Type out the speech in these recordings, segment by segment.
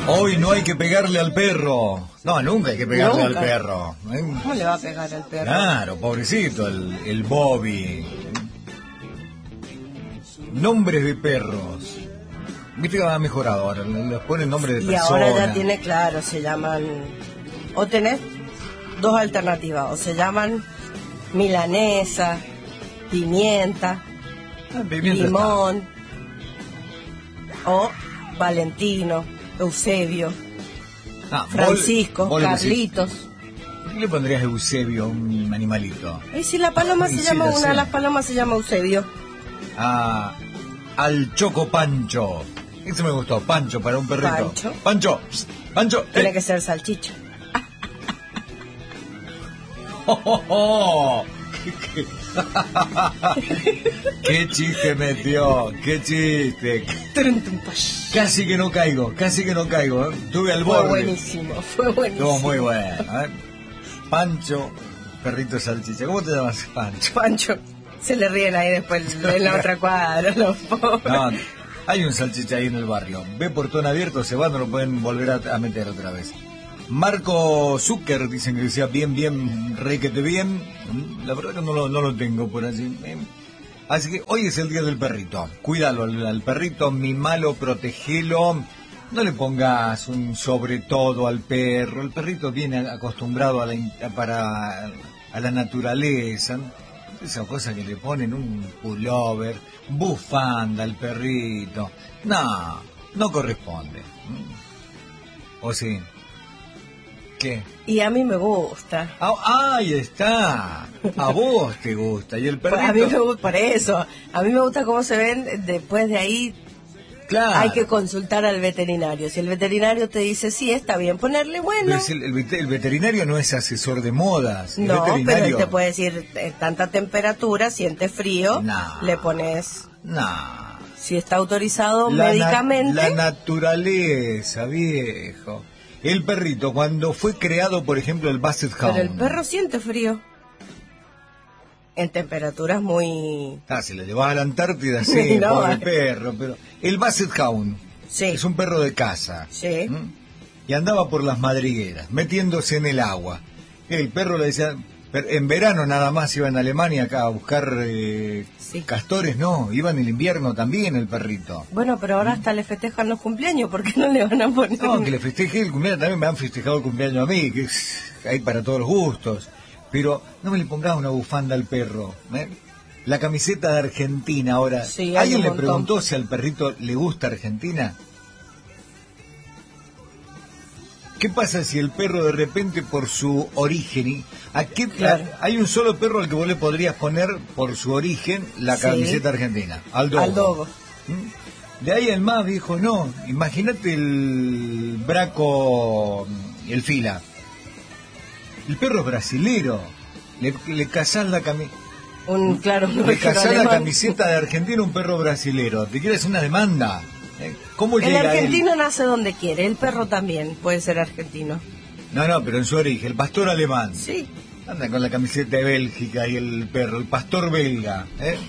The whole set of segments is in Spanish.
Hoy no hay que pegarle al perro. No, nunca hay que pegarle Nunca. al perro. ¿Cómo le va a pegar al perro? Claro, pobrecito, el Bobby. Nombres de perros. Viste que ha mejorado ahora, les ponen nombre de Y personas. ahora ya tiene, claro, se llaman... O tenés dos alternativas, o se llaman milanesa, pimienta, Ah, pimienta limón, o Valentino, Eusebio, está. Ah, Francisco, vos le pusiste- Carlitos. ¿Qué le pondrías a Eusebio, un animalito? Y si la paloma Y se sí, llama, ya una sé. de las palomas se llama Eusebio. Ah, al Choco Pancho. Ese me gustó, Pancho para un perrito. Pancho. Pancho, psst, Pancho. Tiene que ser salchicha. Oh, oh, oh. ¿Qué chiste metió? ¿Qué chiste? Casi que no caigo, ¿eh? Estuve al Fue borde. buenísimo, fue buenísimo. Estuvo muy bueno. ¿Eh? Pancho, perrito salchicha. ¿Cómo te llamas, Pancho? Pancho, se le ríen ahí después en la otra cuadra, los pobres. No, hay un salchicha ahí en el barrio. Ve portón abierto, se va, no lo pueden volver a meter otra vez. Marco Zucker, dicen que decía bien, requete bien. La verdad que no lo tengo por allí. Así que hoy es el día del perrito. Cuídalo al perrito, mimalo, protegelo. No le pongas un sobre todo al perro. El perrito viene acostumbrado a la naturaleza. Esa cosa que le ponen un pullover, bufanda al perrito. No corresponde. ¿O sí? ¿Qué? Y a mí me gusta. Ah, ahí está. A vos te gusta. Y el Pues perrito. a mí me gusta, por eso. A mí me gusta cómo se ven. Después de ahí Claro. hay que consultar al veterinario. Si el veterinario te dice, sí, está bien ponerle, bueno. Pero si el veterinario no es asesor de modas. El No, pero veterinario... él te puede decir, tanta temperatura, siente frío, No. le pones, No. si está autorizado médicamente. La naturaleza, viejo. El perrito, cuando fue creado, por ejemplo, el Basset Hound. Pero el perro siente frío. En temperaturas muy... Si le llevas a la Antártida, sí, No, pobre perro. Pero el Basset Hound Sí. es un perro de casa. Sí. Y andaba por las madrigueras, metiéndose en el agua. El perro le decía... En verano nada más iba en Alemania acá a buscar Sí. castores, no, iba en el invierno también el perrito. Bueno, pero ahora hasta le festejan los cumpleaños, ¿por qué no le van a poner? No, que le festeje el cumpleaños, también me han festejado el cumpleaños a mí, que hay para todos los gustos. Pero no me le pongas una bufanda al perro. ¿Eh? La camiseta de Argentina ahora. Sí, hay ¿Alguien un le montón. preguntó si al perrito le gusta Argentina? ¿Qué pasa si el perro de repente por su origen, Claro. hay un solo perro al que vos le podrías poner por su origen la Sí. camiseta argentina? Al dogo. Al dogo. De ahí el más dijo, no, imagínate el braco, el fila. El perro es brasilero. Le casás la camiseta. Claro, un Le ovejero casás la alemán. camiseta de Argentina a un perro brasilero. ¿Te quieres una demanda? ¿Cómo El llega él? argentino nace donde quiere, el perro también puede ser argentino. No, pero en su origen, el pastor alemán. Sí. Anda con la camiseta de Bélgica y el perro, el pastor belga.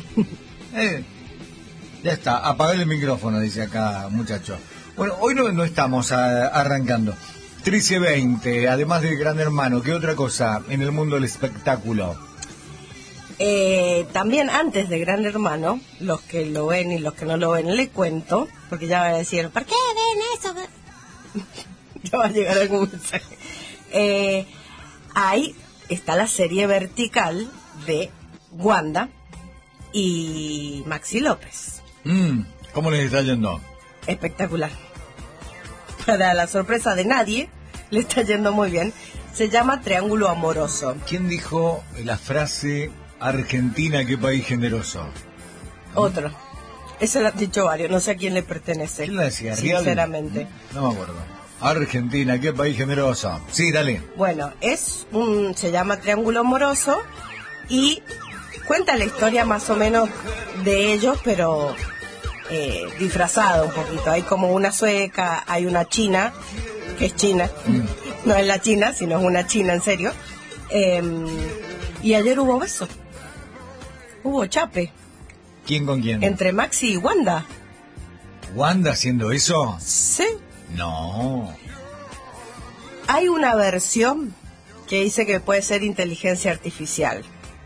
Ya está, apagar el micrófono, dice acá, muchacho. Bueno, hoy no estamos arrancando. 13:20, además de Gran Hermano, ¿qué otra cosa en el mundo del espectáculo? También antes de Gran Hermano, los que lo ven y los que no lo ven, le cuento, porque ya va a decir, ¿por qué ven eso? Ya va a llegar algún mensaje. Ahí está la serie vertical de Wanda y Maxi López. ¿Cómo les está yendo? Espectacular. Para la sorpresa de nadie, le está yendo muy bien. Se llama Triángulo Amoroso. ¿Quién dijo la frase Argentina, qué país generoso? Otro. Eso lo han dicho varios, no sé a quién le pertenece. ¿Quién la decía? ¿Rial? Sinceramente. No me acuerdo. Argentina, qué país generoso. Sí, dale. Bueno, se llama Triángulo Amoroso y cuenta la historia más o menos de ellos, pero disfrazada un poquito. Hay como una sueca, hay una china, que es china, no es la china, sino es una china en serio. Y ayer hubo beso, hubo chape ¿Quién con quién? entre Maxi y Wanda. ¿Wanda haciendo eso? Sí. No. Hay una versión que dice que puede ser inteligencia artificial.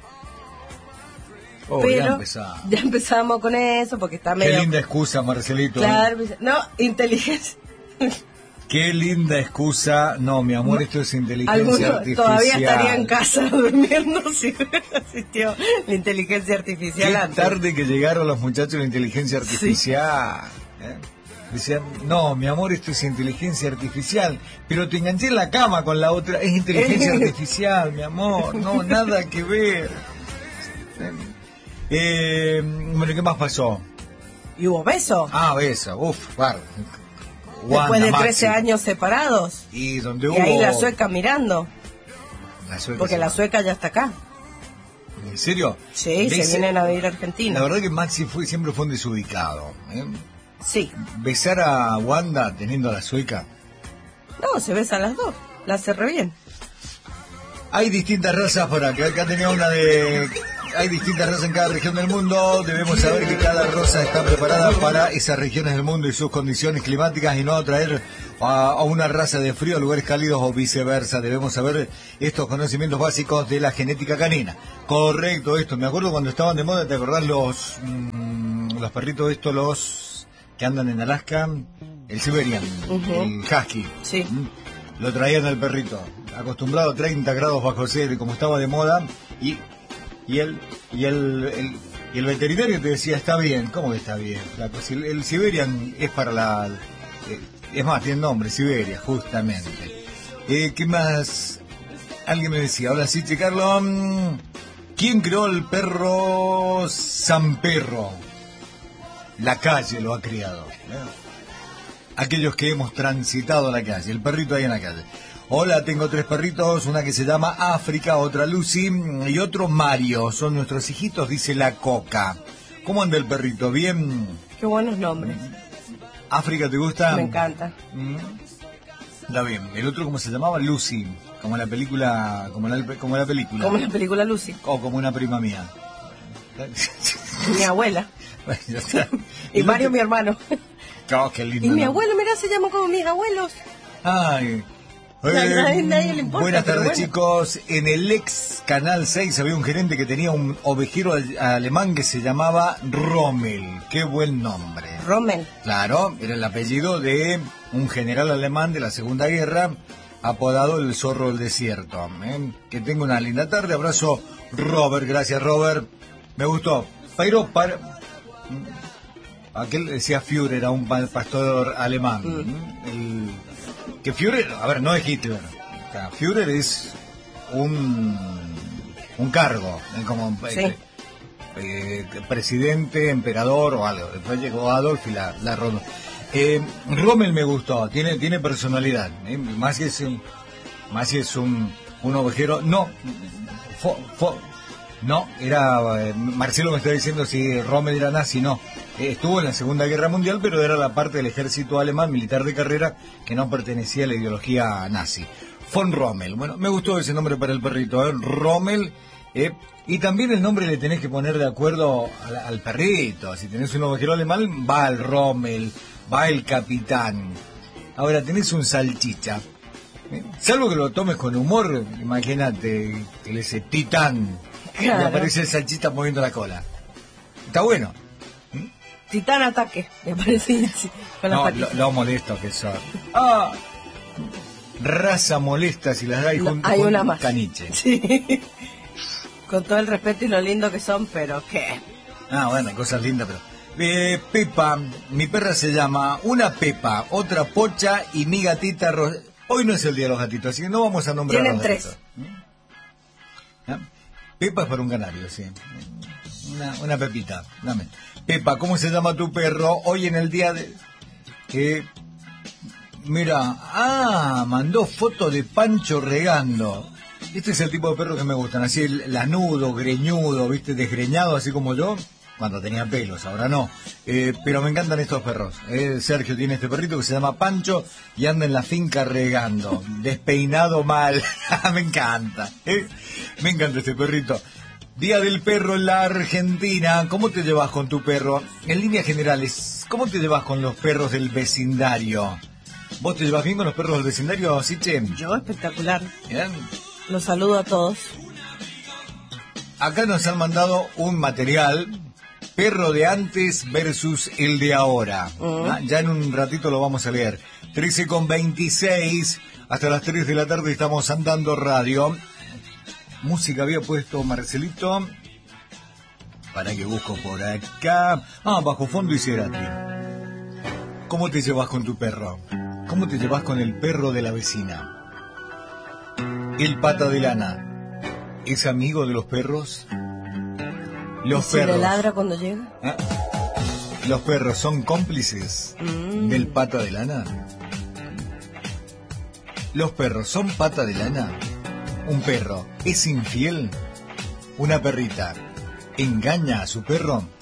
Oh, Pero ya empezamos con eso porque está Qué medio... linda excusa, Marcelito. Claro, no, inteligencia... Qué linda excusa. No, mi amor, esto es inteligencia Algunos artificial. todavía estaría en casa durmiendo si existió la inteligencia artificial Qué antes. tarde que llegaron los muchachos de la inteligencia artificial. ¿Eh? Decían, no, mi amor, esto es inteligencia artificial, pero te enganché en la cama con la otra. Es inteligencia artificial, mi amor. No, nada que ver. Bueno, ¿qué más pasó? ¿Y hubo beso? Ah, beso. Uf, guarda. Después de Wanda, 13 Maxi. años separados. Y donde Y hubo... ahí la sueca mirando. La sueca Porque se la va. sueca ya está acá. ¿En serio? Sí, se vienen a vivir a Argentina. La verdad que Maxi siempre fue un desubicado. Sí. Besar a Wanda teniendo a la sueca. No, se besan las dos. La hace re bien. Hay distintas razas por acá. Acá tenía una de... Hay distintas razas en cada región del mundo. Debemos saber que cada raza está preparada para esas regiones del mundo y sus condiciones climáticas y no atraer a una raza de frío a lugares cálidos o viceversa. Debemos saber estos conocimientos básicos de la genética canina. Correcto esto. Me acuerdo cuando estaban de moda, ¿te acordás los perritos estos, los que andan en Alaska? El Siberian, el Husky. Sí. Lo traían al perrito, acostumbrado a 30 grados bajo cero y como estaba de moda, y el veterinario te decía, está bien. ¿Cómo que está bien? El Siberian es para la... es más, tiene nombre, Siberia, justamente. ¿Qué más? Alguien me decía, ahora sí, checarlo. ¿Quién creó el perro San Perro? La calle lo ha criado. Aquellos que hemos transitado la calle, el perrito ahí en la calle. Hola, tengo 3 perritos, una que se llama África, otra Lucy y otro Mario. Son nuestros hijitos, dice la Coca. ¿Cómo anda el perrito? ¿Bien? Qué buenos nombres. ¿África te gusta? Me encanta. Está bien. ¿El otro cómo se llamaba? Lucy. Como la película... Como la película. Como la película Lucy. O como una prima mía. Mi abuela. Bueno, ya está. Y Mario, mi hermano. Oh, qué lindo. Y mi ¿no? abuelo, mirá, se llama como mis abuelos. Ay. Nadie le importa, Buenas pero tardes, bueno. chicos. En el ex Canal 6 había un gerente que tenía un ovejero alemán que se llamaba Rommel. Qué buen nombre. Rommel. Claro, era el apellido de un general alemán de la Segunda Guerra, apodado el Zorro del Desierto. Que tenga una linda tarde. Abrazo, Robert. Gracias, Robert. Me gustó. Pero aquel decía Führer, era un pastor alemán. Que Führer, a ver, no es Hitler. O sea, Führer es un cargo, como Sí. presidente, emperador o algo. Después llegó Adolf y la rodó. Rommel me gustó, tiene personalidad. Más si es un ovejero. No, no, era... Marcelo me está diciendo si Rommel era nazi, no. Estuvo en la Segunda Guerra Mundial, pero era la parte del ejército alemán militar de carrera que no pertenecía a la ideología nazi. Von Rommel. Bueno, me gustó ese nombre para el perrito, Rommel. Y también el nombre le tenés que poner de acuerdo al perrito. Si tenés un ovejero alemán, va el Rommel, va el capitán. Ahora, tenés un salchicha. Salvo que lo tomes con humor, imagínate, que le dice Titán. Claro. Y aparece el salchicha moviendo la cola. Está bueno. Titán Ataque, me parece. Con las No, patitas. lo molesto que son. Ah, raza molesta si las dais No, junto hay con una más. caniche. Sí. Con todo el respeto y lo lindo que son, pero ¿qué? Ah, bueno, cosas lindas, pero... Pepa, mi perra se llama una Pepa, otra Pocha y mi gatita Hoy no es el día de los gatitos, así que no vamos a nombrar Tienen a los 3. gatitos. ¿Ah? Pepa es para un canario, sí. Una Pepita, dame. Pepa, ¿cómo se llama tu perro? Hoy en el día de... Mira, mandó foto de Pancho regando. Este es el tipo de perro que me gustan, así lanudo, greñudo, viste, desgreñado, así como yo, cuando tenía pelos, ahora no. Pero me encantan estos perros. Sergio tiene este perrito que se llama Pancho y anda en la finca regando, despeinado mal. Me encanta, me encanta este perrito. Día del perro en la Argentina. ¿Cómo te llevas con tu perro? En líneas generales, ¿cómo te llevas con los perros del vecindario? ¿Vos te llevas bien con los perros del vecindario, Siche? Yo, espectacular. Bien. Los saludo a todos. Acá nos han mandado un material, perro de antes versus el de ahora. Ya en un ratito lo vamos a leer. 13:26, hasta las 3 de la tarde estamos andando radio. Música había puesto Marcelito. Para que busco por acá. Bajo fondo y Cerati. ¿Cómo te llevas con tu perro? ¿Cómo te llevas con el perro de la vecina? El pata de lana, ¿es amigo de los perros? Los perros. ¿Se le ladra cuando llega? ¿Los perros son cómplices del pata de lana? ¿Los perros son pata de lana? ¿Un perro es infiel? ¿Una perrita engaña a su perro?